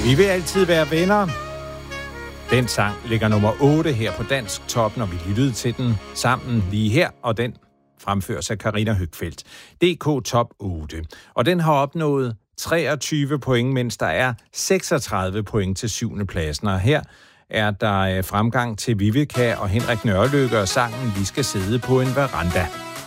Vi vil altid være venner. Den sang ligger nummer 8 her på Dansk Top, når vi lyttede til den sammen lige her, og den fremføres af Karina Høgfeldt. DK Top 8. Og den har opnået 23 point, mens der er 36 point til 7. pladsen. Og her er der fremgang til Vivica og Henrik Nørrelykke og sangen Vi skal sidde på en veranda.